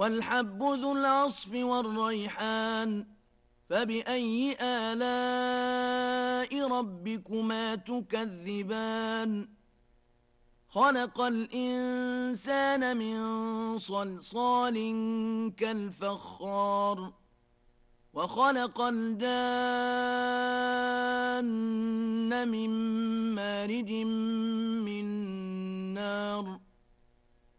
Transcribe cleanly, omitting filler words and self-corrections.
والحب ذو العصف والريحان فبأي آلاء ربكما تكذبان خلق الإنسان من صلصال كالفخار وخلق الجان من مارج